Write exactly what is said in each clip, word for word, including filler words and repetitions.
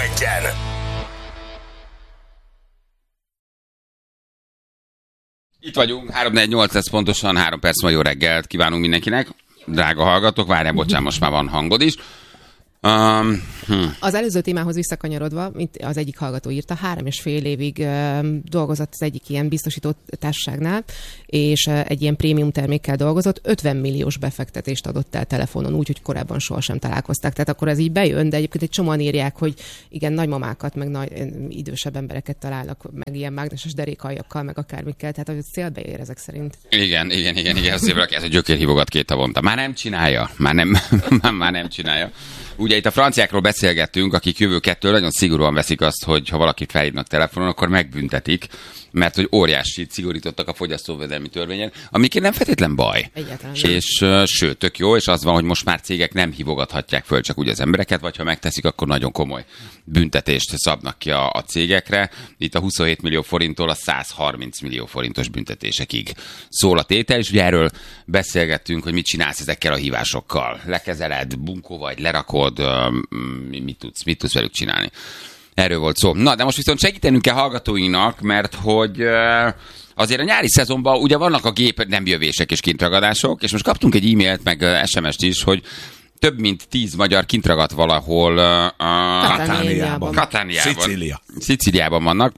egyen. Itt vagyunk, három négy nyolc, ez pontosan három perc, ma jó reggelt kívánunk mindenkinek. Drága hallgatók, várjál, bocsánat, most már van hangod is. Um, hm. Az előző témához visszakanyarodva, mint az egyik hallgató írta, három és fél évig uh, dolgozott az egyik ilyen biztosító társaságnál, és uh, egy ilyen prémium termékkel dolgozott, ötven milliós befektetést adott el telefonon, úgy, hogy korábban sohasem találkoztak. Tehát akkor ez így bejön, de egyébként egy csomóan írják, hogy igen, nagymamákat, meg nagy, idősebb embereket találnak, meg ilyen mágneses derékaljakkal, meg akármikkel, tehát hogy célbe ér ezek szerint. Igen, igen, igen, igen, azért valaki ez a gyökérhívogat két havonta. Már nem csinálja, már nem, már nem csinálja. Ugye itt a franciákról beszélgettünk, akik jövőkettől nagyon szigorúan veszik azt, hogy ha valakit felhívnak telefonon, akkor megbüntetik, mert hogy óriásit szigorítottak a fogyasztóvédelmi törvényen, amikért nem feltétlen baj. Egyáltalán. És uh, sőt, tök jó, és az van, hogy most már cégek nem hívogathatják föl csak úgy az embereket, vagy ha megteszik, akkor nagyon komoly büntetést szabnak ki a, a cégekre. Itt a huszonhét millió forinttól a száz harminc millió forintos büntetésekig szól a tétel, és ugye erről beszélgettünk, hogy mit csinálsz ezekkel a hívásokkal. Lekezeled, bunkó vagy, lerakod, uh, mit tudsz, mit tudsz velük csinálni. Erről volt szó. Na, de most viszont segítenünk kell hallgatóinknak, mert hogy uh, azért a nyári szezonban ugye vannak a gép nem jövések és kintragadások, és most kaptunk egy e-mailt, meg uh, es em es-t is, hogy több mint tíz magyar kintragadt valahol uh, Katániában. Katániában. Szicília. Szicíliában vannak,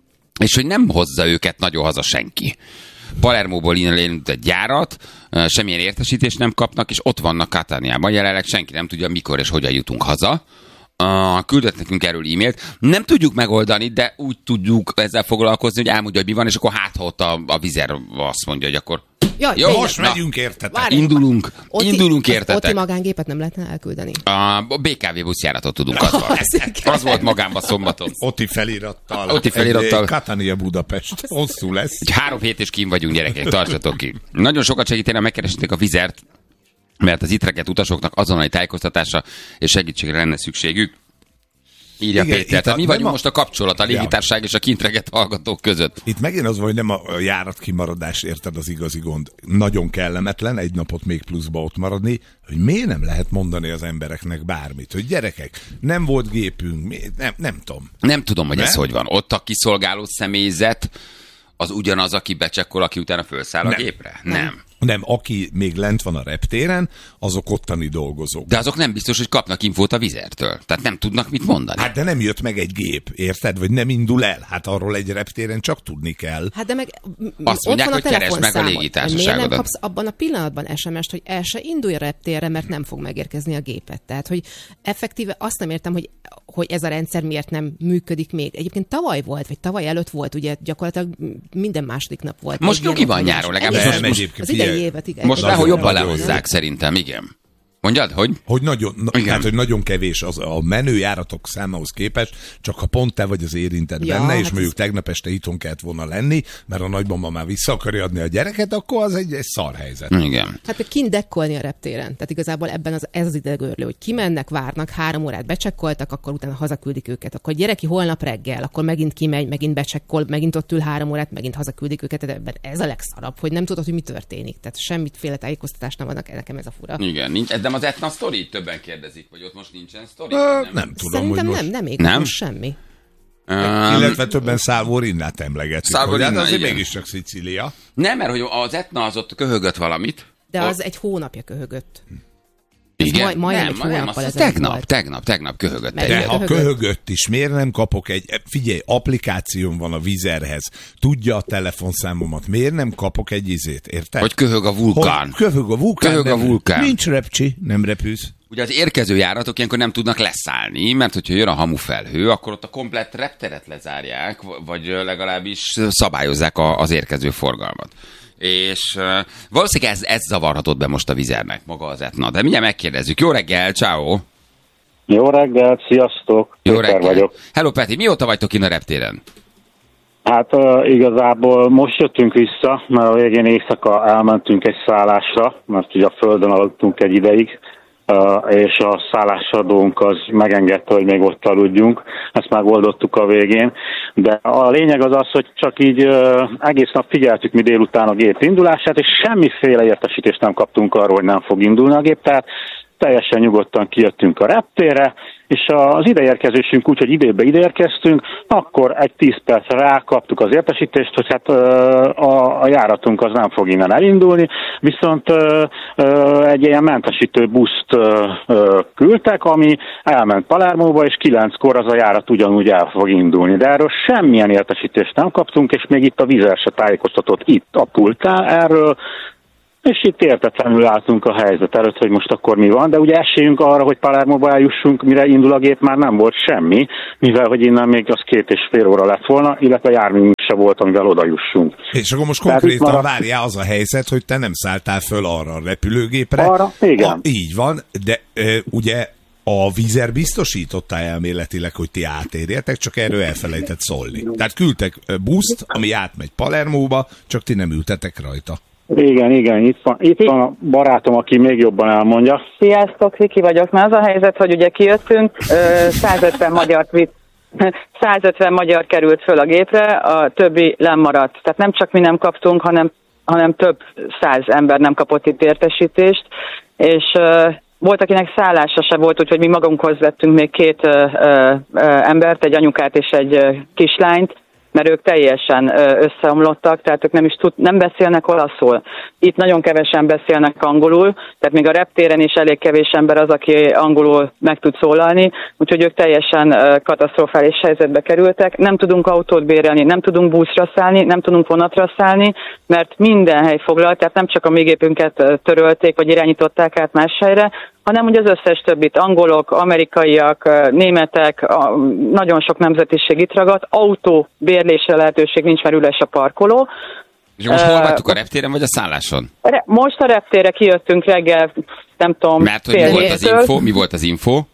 és hogy nem hozza őket nagyon haza senki. Palermóból indult egy gyárat, uh, semmilyen értesítést nem kapnak, és ott vannak Katániában. Jelenleg senki nem tudja, mikor és hogyan jutunk haza. Uh, küldött nekünk erről e-mailt. Nem tudjuk megoldani, de úgy tudjuk ezzel foglalkozni, hogy elmondja, hogy mi van, és akkor hát, ha ott a, a vizer azt mondja, hogy akkor Jaj, jó, most na, megyünk, értetek. Várj, indulunk, Oti, indulunk, értetek. Oti magángépet nem lehetne elküldeni? A bé ká vé buszjáratot tudunk adni. Az volt magámban szombaton. Oti felirattal. Oti felirattal. Katánia Budapest. Hosszú lesz. Egy három hét és kín vagyunk, gyerekek, tartsatok ki. Nagyon sokat segítene, megkeresnék a vizert, mert az itt reggelt utasoknak azonnali tájékoztatásra és segítségre lenne szükségük. Írja igen, Péter. Tehát a, mi vagyunk a... most a kapcsolat a légitársaság és a kintreget hallgatók között. Itt megint az van, hogy nem a járat kimaradás, érted, az igazi gond. Nagyon kellemetlen egy napot még pluszba ott maradni, hogy miért nem lehet mondani az embereknek bármit, hogy gyerekek, nem volt gépünk, nem, nem tudom. Nem tudom, hogy nem? ez hogy van. Ott a kiszolgáló személyzet az ugyanaz, aki becsekkol, aki utána felszáll a nem. gépre? Nem. nem. Nem, aki még lent van a reptéren, azok ottani dolgozók. De azok nem biztos, hogy kapnak infót a vizertől. Tehát nem tudnak mit mondani. Hát de nem jött meg egy gép, érted? Vagy nem indul el. Hát arról egy reptéren csak tudni kell. Hát de meg azt mondják, hogy keresd meg a légitársaságodat. Miért nem kapsz abban a pillanatban es em es-t, hogy el se indulj a reptérre, mert nem fog megérkezni a gépet. Tehát, hogy effektíve azt nem értem, hogy, hogy ez a rendszer miért nem működik még. Egyébként tavaly volt, vagy tavaly előtt volt, ugye gyakorlatilag minden második nap volt. Most nyugi van nyáron, legalábbis most, most, most, most évet, igen. Most már, hogy jobban lehozzák, szerintem, igen. Mondjad, hogy? Hogy nagyon, na, hát, hogy nagyon kevés az a menőjáratok számához képest, csak ha pont te vagy az érintett ja, benne, hát és mondjuk ez... tegnap este itthon kellett volna lenni, mert a nagymama már vissza akarja adni a gyereket, akkor az egy, egy szar helyzet. Igen. Hát kint dekkolni a reptéren. Tehát igazából ebben az, ez az idegörlő, hogy kimennek, várnak, három órát becsekkoltak, akkor utána hazaküldik őket. Akkor gyereki holnap reggel, akkor megint kimegy, megint becsekkol, megint ott ül három órát, megint hazaküldik őket. Tehát ebben ez a legszarabb, hogy nem tudod, hogy mi történik. Tehát semmiféle tájékoztatást nem adnak, nekem ez a fura. Igen, nincs, de az Etna sztori, többen kérdezik, hogy ott most nincsen sztori? Ö, nem? nem tudom, Szerintem hogy nem, most... nem még nem? most semmi. Um, Illetve többen Szálvorinnát emlegetik. Szálvorinnát, hogy hát azért igen. mégiscsak Szicília. Nem, mert hogy az Etna az ott köhögött valamit. De ott... az egy hónapja köhögött. Igen, majd- majdnem nem, egy nem, hónappal az ezelőtt tegnap, volt. tegnap, tegnap köhögött Meg- egy. De Igen, ha köhögött. köhögött is, miért nem kapok egy, figyelj, applikációm van a vizerhez, tudja a telefonszámomat, miért nem kapok egy izét, érted? Hogy köhög a vulkán. Hogy köhög a vulkán. Köhög a nem- vulkán. Nincs repcsi, nem repülsz. Ugye az érkező járatok ilyenkor nem tudnak leszállni, mert hogyha jön a hamufelhő, akkor ott a komplett repteret lezárják, vagy legalábbis szabályozzák a, az érkező forgalmat. És uh, valószínűleg ez, ez zavarhatott be most a vizernek, maga az Etna. De mindjárt megkérdezzük. Jó reggel, ciao. Jó reggelt, sziasztok! Jó Péter reggel. vagyok. Hello Peti, mióta vagytok innen a reptéren? Hát uh, igazából most jöttünk vissza, mert a végén éjszaka elmentünk egy szállásra, mert ugye a földön aludtunk egy ideig, uh, és a szállásadónk az megengedte, hogy még ott aludjunk. Ezt megoldottuk a végén. De a lényeg az az, hogy csak így uh, egész nap figyeltük mi délután a gép indulását, és semmiféle értesítést nem kaptunk arról, hogy nem fog indulni a gép. Tehát teljesen nyugodtan kijöttünk a reptérre, és az ideérkezésünk úgy, hogy időbe ideérkeztünk, akkor egy tíz percre rákaptuk az értesítést, hogy hát a, a járatunk az nem fog innen elindulni, viszont egy ilyen mentesítő buszt küldtek, ami elment Palermóba, és kilenckor az a járat ugyanúgy el fog indulni. De erről semmilyen értesítést nem kaptunk, és még itt a Wizz se tájékoztatott itt a pultán erről, és itt értetlenül álltunk a helyzet előtt, hogy most akkor mi van, de ugye esélyünk arra, hogy Palermóba eljussunk, mire indul a gép, már nem volt semmi, mivel hogy innen még az két és fél óra lett volna, illetve járművünk se volt, amivel oda jussunk. És akkor most konkrétan már... várjál az a helyzet, hogy te nem szálltál föl arra a repülőgépre. Arra? Igen. A, így van, de e, ugye a Wizz biztosította elméletileg, hogy ti átérjetek, csak erről elfelejtett szólni. Tehát küldtek buszt, ami átmegy Palermóba, csak ti nem ültetek rajta. Igen, igen, itt van, itt van a barátom, aki még jobban elmondja. Sziasztok, Viki vagyok. Már az a helyzet, hogy ugye kijöttünk, százötven magyar vitt, százötven magyar került föl a gépre, a többi lemaradt. Tehát nem csak mi nem kaptunk, hanem, hanem több száz ember nem kapott itt értesítést, és volt, akinek szállása se volt, úgyhogy mi magunkhoz vettünk még két ö, ö, embert, egy anyukát és egy ö, kislányt, mert ők teljesen összeomlottak, tehát ők nem is tud, nem beszélnek olaszul. Itt nagyon kevesen beszélnek angolul, tehát még a reptéren is elég kevés ember az, aki angolul meg tud szólalni, úgyhogy ők teljesen katasztrofális helyzetbe kerültek. Nem tudunk autót bérelni, nem tudunk buszra szállni, nem tudunk vonatra szállni, mert minden hely foglalt, tehát nem csak a mi gépünket törölték, vagy irányították át más helyre, hanem ugye az összes többit, angolok, amerikaiak, németek, nagyon sok nemzetiség itt ragadt, autó bérlésre lehetőség nincs, mert üres a parkoló. És most uh, hol vagytok, a reptéren vagy a szálláson? Most a reptérre kijöttünk reggel, nem tudom, mert hogy mi volt az info? Mi volt az info? Uh,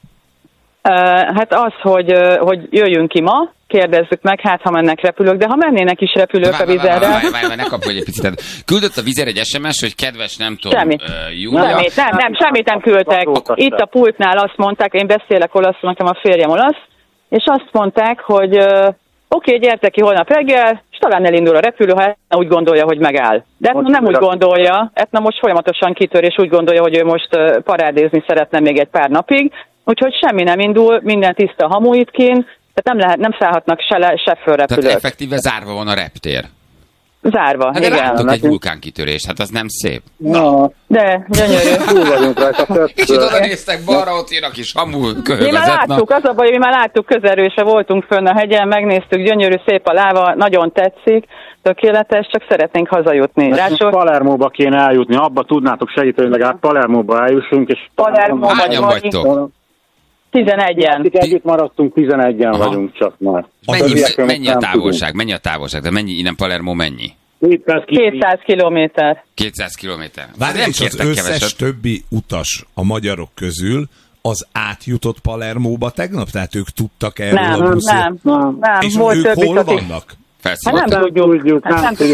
hát az, hogy, hogy jöjjünk ki ma, kérdezzük meg, hát ha mennek repülők, de ha mennének is repülők a Wizz-re... Várj, várj, várj, ne kapj egy picit. Küldött a Wizz egy es em es, hogy kedves, nem tudom, Semmi. uh, Júlia... Semmit, nem, nem, semmit nem küldtek. Itt a pultnál azt mondták, én beszélek olaszul, nekem a férjem olasz, és azt mondták, hogy uh, oké, okay, gyertek ki holnap reggel, és talán elindul a repülő, ha Etna úgy gondolja, hogy megáll. De Etna nem úgy gondolja, Etna most folyamatosan kitör, és úgy gondolja, hogy ő most uh, parádézni szeretne még egy pár napig, úgyhogy semmi nem indul, minden tiszta hamu itt kint, tehát nem lehet, nem szállhatnak se le, se föl repülők. Tehát effektíve zárva van a reptér. Zárva, hát de igen. láttuk egy vulkánkitörést, hát az nem szép. Na. De, gyönyörű. Túl vagyunk rajta. És itt oda néztek balra, ott jön a kis hamu köhög. Mi már láttuk, az a baj, mi már láttuk közelről, és voltunk fönn a hegyen, megnéztük, gyönyörű, szép a láva, nagyon tetszik, tökéletes, csak szeretnénk hazajutni. Ráadásul Palermóba kéne eljutni, abba tudnátok segíteni, hogy legalább Palermóba eljussunk, és... Palermóba hányan vagytok? tizenegyen. Akik együtt maradtunk, tizenegyen Aha. vagyunk csak már. Mennyi, mennyi a távolság? Mennyi a távolság? De mennyi innen Palermo mennyi? kétszáz kilométer. kétszáz kilométer. Várj, és az összes keveset. Többi utas a magyarok közül az átjutott Palermóba tegnap? Tehát ők tudtak erről nem, a buszról? Nem, nem, nem. És volt ők többit, hol akik... vannak? Hát nem tudjuk, hát nem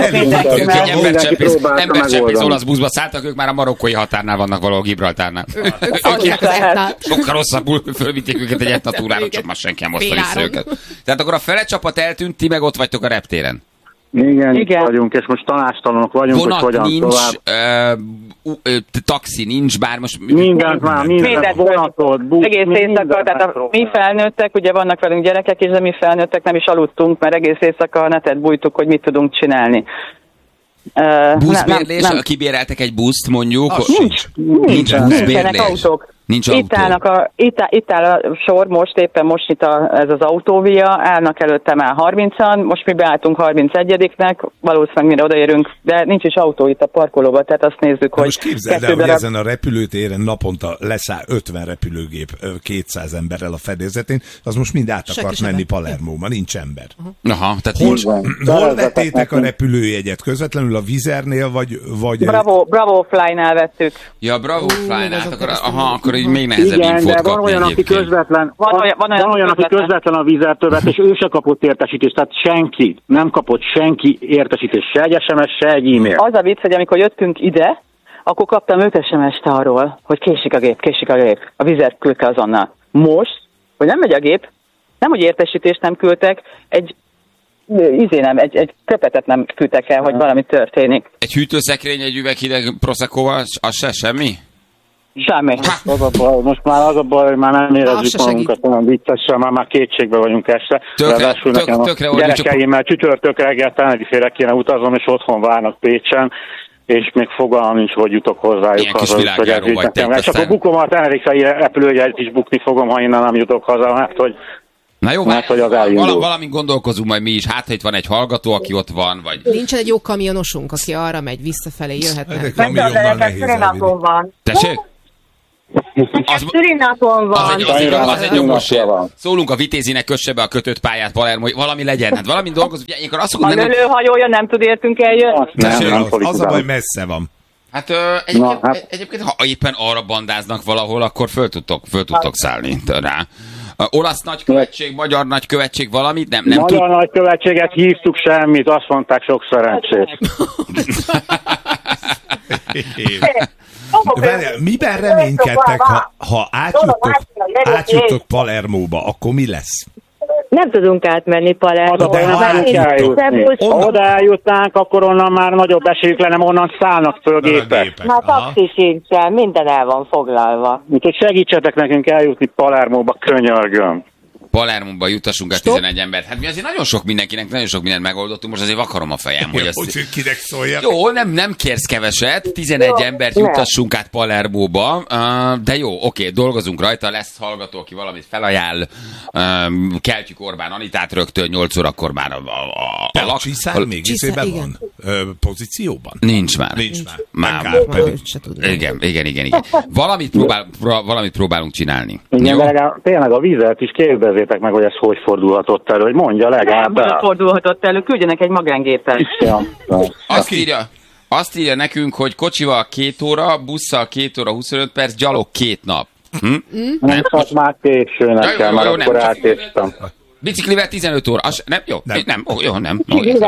szétszéles embercsempész olasz buszba szálltak, ők már a marokkói határnál vannak valahol Gibraltárnál. Sokkal rosszabbul fölvitték őket egy Etna túrára, csak már senki nem hozta vissza őket. Tehát akkor a fele csapat eltűnt, ti meg ott vagytok a reptéren. Igen, Igen. vagyunk, és most tanástalanok vagyunk, vonat hogy hogyan nincs, tovább. Ö, ö, taxi nincs, bár most... Mindent már, mindent, vonatot, busz, egész éjszaka, tehát a, mi felnőttek, ugye vannak velünk gyerekek, és de mi felnőttek nem is aludtunk, mert egész éjszaka a netet bújtuk, hogy mit tudunk csinálni. Uh, buszbérlés, nem, nem. Kibéreltek egy buszt mondjuk? Nincs, nincs, nincs buszbérlés. Autók. Nincs itt, autó. Állnak a, itt, itt áll a sor, most éppen most itt a, ez az autóvia, állnak előtte már harmincan, most mi beálltunk harmincegyediknek, valószínűleg mire odaérünk, de nincs is autó itt a parkolóban, tehát azt nézzük, hogy... Most képzeld el, hogy ezen a repülőtéren naponta leszáll ötven repülőgép kétszáz emberrel a fedezetén, az most mind át akart Senki menni Palermóba, nincs ember. Uh-huh. Aha, tehát hol, nincs... hol vettétek a repülőjegyet? Közvetlenül a Wizz-nél, vagy... vagy Bravo, Bravo Fly-nál vettük. Ja, Bravo Fly-nál, akkor, aha, akkor így még nehezebb igen, infót de van kapni olyan, aki közvetlen, van, van, van olyan, van olyan aki közvetlen a Wizz-től vett, és ő se kapott értesítést, tehát senki, nem kapott senki értesítést, se egy es em es, se egy e-mail. Az a vicc, hogy amikor jöttünk ide, akkor kaptam öt es em est arról, hogy késik a gép, késik a gép. A Wizz küldte azonnal. Most, hogy nem megy a gép, nem, hogy értesítést nem küldtek, egy izé nem, egy, egy köpetet nem küldtek el, hogy valami történik. Egy hűtőszekrény, egy üveg hideg Proseccoval, az se semmi? Semmi. Az a baj, most már az a baj, hogy már nem érezzük magunkat olyan viccesen, már, már kétségbe vagyunk este. Tökre, tök, nekem tökre a gyerekeimmel csütörtök reggel Tenerifére kéne utazom, és otthon várnak Pécsen, és még fogalmam nincs, hogy jutok hozzájuk. Ilyen kis világjáró vagy te. És akkor bukom a Tenerifei repülőjegyet is bukni fogom, ha innen nem jutok haza, mert hogy Na jó, mert, hogy az val- valamint gondolkozunk majd mi is. Hát, ha itt van egy hallgató, aki ott van, vagy... Nincsen egy jó kamionosunk, aki arra megy, visszafelé jöhetne. Egy kamionnal nehéz elvinni. Tessék? Az, Szülinapon van. az egy, az egy, az egy jogos ér. Szólunk a Vitézinek, kösse be a kötött pályát Palermo, valami legyen. Hát valami dolgozunk. Ilyenkor azt A mondom, nem... lőhajója nem tud értünk eljönni? nem, nem, Az, az a baj, messze van. Hát, ö, egyébként, Na, hát- egyébként, ha éppen arra bandáznak valahol, akkor föl tudtok, föl tudtok szállni rá. Olasz nagykövetség, magyar nagykövetség, valamit? Nem, nem Magyar tud... nagykövetséget hívtuk, semmit, azt mondták, sok szerencsét. Várjál, miben reménykedtek, ha, ha átjuttok, átjuttok Palermóba, akkor mi lesz? Nem tudunk átmenni Palermóba. Oda nem tudunk eljutni. Ha oda eljutnánk, akkor onnan már nagyobb esélyük lenne, onnan szállnak föl gépek. Már taxi sincsen, minden el van foglalva. Úgyhogy segítsetek nekünk eljutni Palermóba, könyörgöm. Palermóba jutassunk el tizenegy embert. Hát mi azért nagyon sok mindenkinek, nagyon sok mindent megoldottunk, most azért vakarom a fejem, hogy ezt... Úgyhogy kinek szóljak. Jó, nem, nem kérsz keveset, tizenegy embert jutassunk át Palermóba, uh, de jó, oké, dolgozunk rajta, lesz hallgató, aki valamit felajánl, um, keltjük Orbán Anitát rögtön, nyolc órakor már a, a, a, Te a a Csiszár még Csiszár, izében van? Ö, pozícióban? Nincs már. Nincs már. Már. Nem kár, pedig. Igen, igen, igen, igen. Valamit, próbál, pro, valamit próbálunk csinálni. Igen, Jó? de legalább, tényleg a vizet is kérdezzétek meg, hogy ez hogy fordulhatott elő, hogy mondja legalább Nem el. fordulhatott elő, küldjenek egy magángépet. Ja, ja. Azt írja, azt írja nekünk, hogy kocsival két óra, busszal két óra huszonöt perc, gyalog két nap. Hm? Nem csak már késő Ja, jó, nekem, jó, már jó, akkor nem, csak- átéstem. Biciklivel tizenöt óra. Az, nem? Jó? Nem. Nem. Ó, jó, nem. Ó, jó.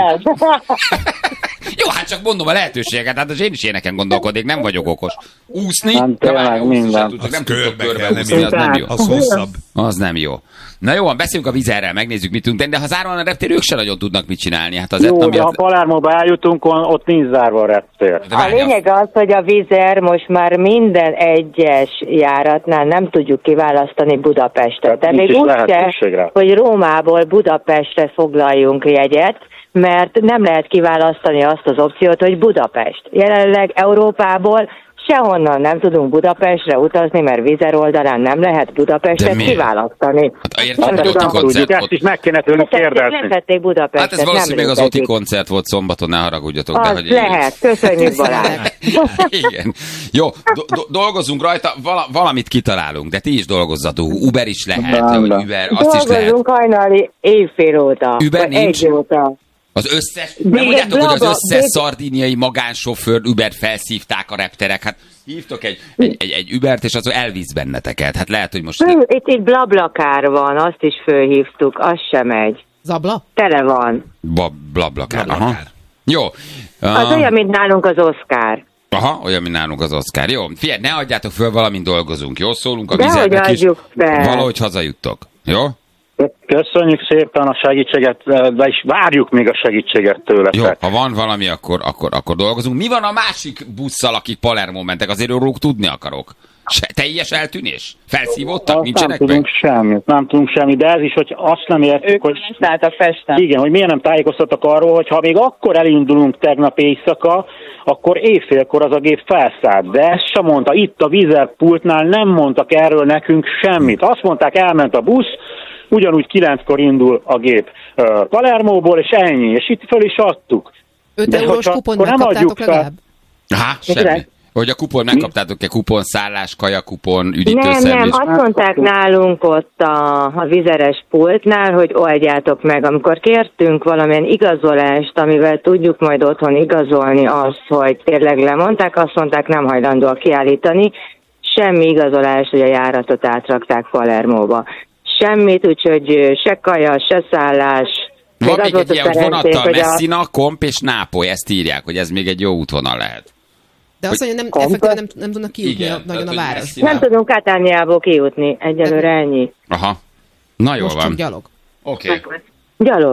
Jó, hát csak mondom a lehetőséget, hát az én is ilyeneken gondolkodnék, nem vagyok okos. Úszni? Nem, tényleg már jó, minden. úszni, csak Az nem tudtok körbe körbe kell, nem úszni, az nem jó. Az hosszabb. Az nem jó. Na jó, beszéljünk a Vizerrel, megnézzük, mit tudunk tenni, de ha zárva a reptér, ők se nagyon tudnak mit csinálni. Hát az Jó, Etna de ha miatt... Palermóba eljutunk, ott nincs zárva a reptér. De A várjál, lényeg az, hogy a Vizer most már minden egyes járatnál nem tudjuk kiválasztani Budapestet. Tehát De nincs még is úgy lehetőség se, rá. hogy Rómából Budapestre foglaljunk jegyet, mert nem lehet kiválasztani azt az opciót, hogy Budapest. Jelenleg Európából sehonnan nem tudunk Budapestre utazni, mert Vizer oldalán nem lehet Budapestet miért? kiválasztani. Hát érted, Nem hogy Oti tudjuk, koncert ezt ott... is meg kéne tőlünk kérdezni. Lehették Budapestet, Hát ez valószínűleg nem az Oti létezik. koncert volt szombaton, ne haragudjatok. De, Az hogy lehet, köszönjük Balázs. Igen. Jó, do- do- dolgozunk rajta, vala- valamit kitalálunk, de ti is dolgozzatok. Uber is lehet, Rendben. hogy Uber, azt is lehet. Dolgozunk hajnali éjfél óta. Uber vagy nincs? egy óta. Az összes, De nem mondjátok, hogy az blabla- összes de- szardíniai magánsofőr Ubert felszívták a repterek, hát hívtok egy, egy, egy, egy Ubert, és az elvisz benneteket. Hát lehet, hogy most... Hű, Itt, itt blablakár van, azt is fölhívtuk, az sem megy. Zabla? Tele van. Ba, blablakár. Aha. Blablakár. Jó. Az Uh, olyan, mint nálunk az Oscar. aha, olyan, mint nálunk az Oscar. Jó, figyelj, ne adjátok föl, valamint dolgozunk. Jó, szólunk a Dehogy Vizernek is. adjuk fel. Valahogy hazajuttok. Jó? Köszönjük szépen a segítséget, de is várjuk még a segítséget Jó, tőletek. ha van valami, akkor, akkor, akkor dolgozunk. Mi van a másik busszal, akik Palermo mentek? Azért róluk tudni akarok. Se, teljes eltűnés? Felszívódtak? Azt nem Nincsenek tudunk meg? semmit, nem tudunk semmit, de ez is, hogy azt nem értük, Ők hogy... szálltak Pesten. Igen, hogy miért nem tájékoztattak arról, hogy ha még akkor elindulunk tegnap éjszaka, akkor éjfélkor az a gép felszállt. De ezt sem mondta. Itt a Vizer pultnál nem mondtak erről nekünk semmit. Azt mondták, elment a busz, ugyanúgy kilenckor indul a gép uh, Palermóból, és ennyi. És itt föl is adtuk. öt De eurós hogyha kupont akkor nem megkaptátok adjuk fel- legalább? Há, semmi. Hogy a kupon, megkaptátok-e kupon, szállás, kaja kupon, Nem, nem, üdítőszerviz? azt mondták nálunk ott a, a vizeres pultnál, hogy oldjátok meg. Amikor kértünk valamilyen igazolást, amivel tudjuk majd otthon igazolni azt, hogy tényleg lemondták, azt mondták, nem hajlandóak kiállítani. Semmi igazolás, hogy a járatot átrakták Palermóba. Semmit, úgyhogy se kaja, se szállás. Van az még volt egy a ilyen szerencsénk, vonattal hogy a- Messina, Komp és Nápoly, ezt írják, hogy ez még egy jó útvonal lehet. De azt mondja, nem, Komplet- effektíven nem, nem tudnak kijutni Igen, a, nagyon a tehát, hogy város. Messina- Nem tudunk Kátániából kijutni, egyelőre ennyi. Aha. Na jól Most csak van. gyalog. Oké. Okay. Gyalog.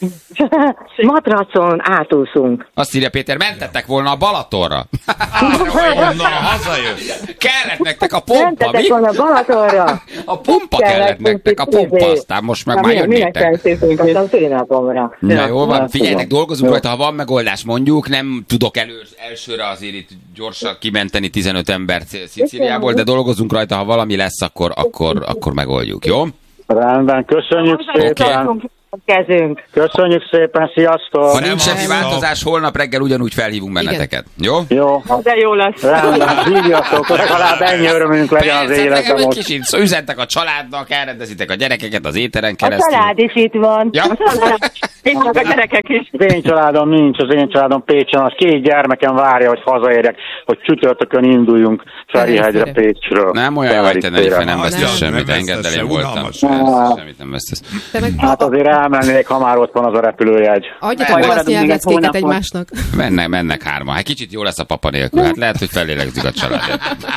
Matracon átúszunk. Azt írja Péter, mentettek volna a Balatonra. Onnan hazajött. Kellett nektek a pompa, Mentetek mi? volna Balatonra. A pompa kellett nektek, a pompa, aztán most meg már jönnétek. Aztán szülinapomra. Na jó van, figyeljetek, dolgozunk rajta, ha van megoldás, mondjuk, nem tudok elő, elsőre azért itt gyorsan kimenteni tizenöt embert Szicíliából, de dolgozunk rajta, ha valami lesz, akkor, akkor, akkor megoldjuk, jó? Rendben, köszönjük szépen. Kezünk. Köszönjük szépen, sziasztok! Ha nincs semmi változás, holnap reggel ugyanúgy felhívunk benneteket. Jó? Jó. De jó lesz. Rendben, hívjatok, legalább ennyi örömünk legyen az Persze, életem legalább ott. egy kicsit üzentek a családnak, elrendezitek a gyerekeket az éteren A keresztül. család is itt van. Ja. A család. Én csak a gyerekek is. Az én családom nincs, az én családom Pécsen, az két gyermekem várja, hogy hazaérjek, hogy csütörtökön induljunk Ferihegyre Pécsről. Nem olyan jó, hogy Tenerife nem Az vesztesz nem, semmit, nem engedd el, vesztesz én se, voltam. unalmas. Persze, semmit nem vesztesz. Te meg Hát azért elmennék, ha már ott van az a repülőjegy. adjatok Majd azt maradunk még egy nyelvleckéket hónapot. egymásnak. Mennek, mennek hárman. Hát kicsit jó lesz a papa nélkül. Hát lehet, hogy felélegzik a családot.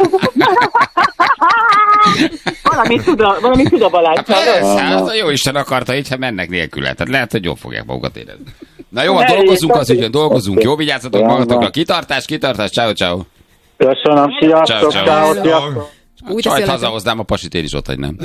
Valami tud a, valami tud a Balázs. Persze, hát az a jó Isten akarta, így ha mennek nélküle. Tehát lehet, hogy jól fogják magukat érezni. Na jó, hát dolgozunk az ügyön, dolgozunk. Jó, vigyázzatok magatokra. Kitartás, kitartás. Ciao, ciao. Köszönöm, sziasztok, Ciao, ciao. ciao, sziasztok. Úgy Csajt teszi le- hazahoznám, a pasit én is ott hagynám.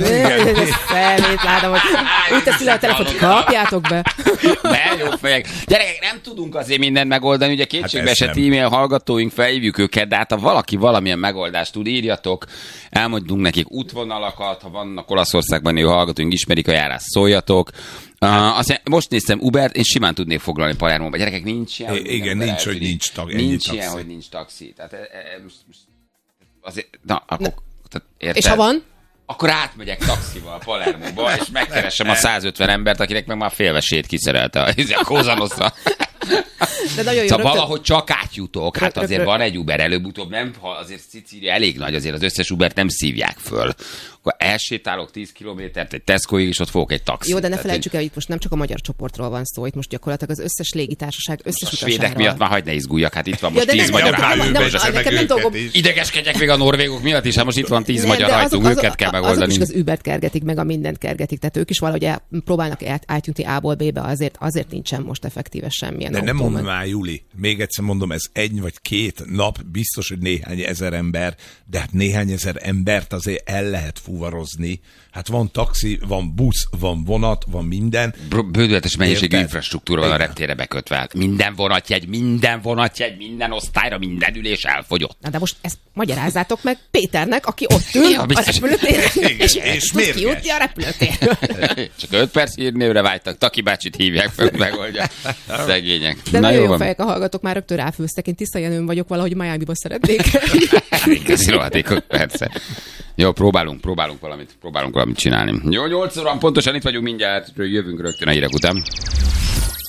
Szemét látom, hogy úgy teszi le a telefont, kapjátok be. Ne, jó fejek. Gyerekek, nem tudunk azért mindent megoldani, ugye kétségbe Hát ezt esett nem. e-mail hallgatóink, felhívjuk őket, de hát ha valaki valamilyen megoldást tud, írjatok, elmondunk nekik útvonalakat, ha vannak Olaszországban élő hallgatóink, ismerik a járást, szóljatok. Uh, azt mondja, most néztem Ubert, én simán tudnék foglalni Palermóba. Gyerekek, nincs ilyen, hogy I- igen, minden nincs, hogy eltűnik. nincs tag- ennyi Nincs taxi. ilyen, hogy nincs taxi. Tehát, e, e, most, most, azért, na, akkor, tehát, érted? És ha van? Akkor átmegyek taxival Palermóba, és megkeresem a százötven embert, akinek meg már félvesét kiszerelte a, a Kózanoszra. De nagyon jó. Szóval rögtön- valahogy csak átjutok. Hát Rög- azért rög- van egy Uber előbb-utóbb, nem? Ha azért Szicília elég nagy, azért az összes Ubert nem szívják föl. Akkor elsétálok tíz kilométert egy Tescoig, és ott fogok egy taxit. Jó, de ne Tehát, felejtsük el, hogy itt most nem csak a magyar csoportról van szó, itt most gyakorlatilag az összes légitársaság összes a svédek utasáról. miatt már hagyd ne izguljak, hát itt van Ja, most de tíz nem- magyar nem- hajtunk. nem- és nem- akkor nekem nem dolgom. Idegeskedjek még a norvégok miatt is, hát most itt van tíz Nem, magyar de hajtunk, azok- őket kell azok- megoldani. Azok is az Ubert kergetik, meg a mindent kergetik, tehát ők is valahogy el, próbálnak át, átjutni A-ból B-be, azért, azért nincsen most effektíve semmilyen De nem autó, mondd meg- már, Juli, még egyszer mondom, ez egy vagy két nap, biztos, hogy néhány ezer ember, de hát néhány ezer embert azért el lehet fuvarozni. Hát van taxi, van busz, van vonat, van minden. Br- Bődületes mennyiségű Érted? infrastruktúra van a Igen. reptérre bekötve. Hát minden vonatjegy, minden vonatjegy, minden osztályra, minden ülés elfogyott. Na de most ezt magyarázzátok meg Péternek, aki ott ül Ja, a biztos. repülőtéren, Igen, és, és és tud mérges. kijutni a repülőtérről. Csak öt perc hírnévre vágytak, Taki bácsit hívják fel, hogy megoldja. Szegények. De Na nagyon jó jó van. fejek a hallgatók, már rögtön ráfőztek. Én Tisza Jenőn vagyok, valahogy Miami-ba szeretnék. Köszi, rohadékok, persze. Jó, próbálunk, próbálunk valamit, próbálunk valamit csinálni. Jó, nyolc óra pontosan itt vagyunk mindjárt, jövünk rögtön a hírek után.